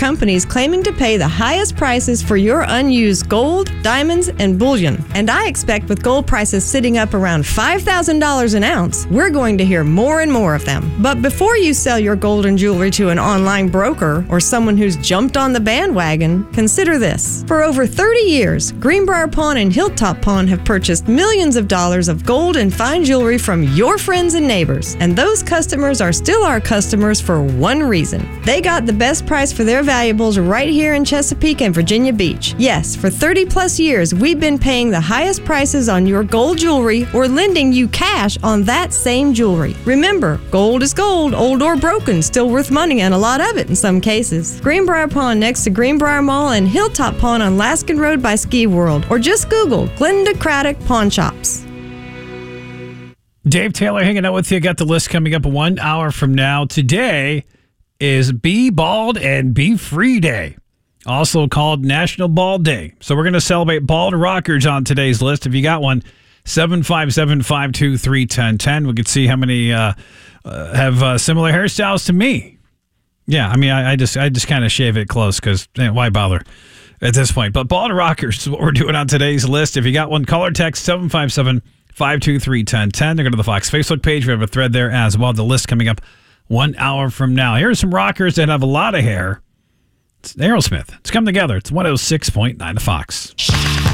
companies claiming to pay the highest prices for your unused gold, diamonds, and bullion. And I expect with gold prices sitting up around $5,000 an ounce, we're going to hear more and more of them. But before you sell your gold and jewelry to an online broker or someone who's jumped on the bandwagon, consider this. For over 30 years, Greenbrier Pawn and Hilltop Pawn have purchased millions of dollars of gold and fine jewelry from your friends and neighbors. And those customers are still our customers for one reason. They got the best price for their valuables right here in Chesapeake and Virginia Beach. Yes, for 30 plus years, we've been paying the highest prices on your gold jewelry or lending you cash on that same jewelry. Remember, gold is gold, old or broken, still worth money and a lot of it in some cases. Greenbrier Pawn next to Greenbrier Mall and Hilltop Pawn on Laskin Road by Ski World. Or just Google Glenda Craddock Pawn Shops. Dave Taylor hanging out with you. Got the list coming up 1 hour from now. Today is Be Bald and Be Free Day, also called National Bald Day. So we're going to celebrate bald rockers on today's list. If you got one, 757-523-1010. We could see how many have similar hairstyles to me. Yeah, I mean, I just kind of shave it close because why bother at this point? But bald rockers is what we're doing on today's list. If you got one, call or text 757-523-1010. They're going to the Fox Facebook page. We have a thread there as well. The list coming up 1 hour from now. Here are some rockers that have a lot of hair. It's Aerosmith. It's come together. It's 106.9 The Fox.